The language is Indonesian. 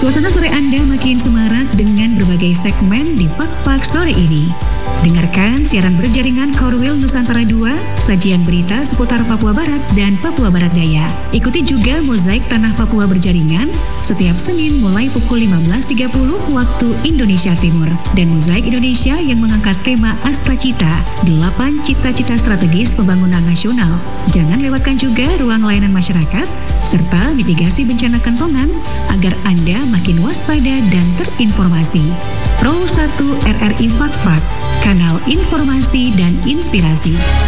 Suasana sore Anda makin semarak dengan berbagai segmen di Pak Sore ini. Dengarkan siaran berjaringan Korwil Nusantara 2, sajian berita seputar Papua Barat dan Papua Barat Daya. Ikuti juga Mozaik Tanah Papua berjaringan setiap Senin mulai pukul 15.30 waktu Indonesia Timur. Dan Mozaik Indonesia yang mengangkat tema Astra Cita, 8 cita-cita strategis pembangunan nasional. Jangan lewatkan juga ruang layanan masyarakat, serta mitigasi bencana kentongan agar Anda makin waspada dan terinformasi. Pro 1 RRI Fakfak, kanal informasi dan inspirasi.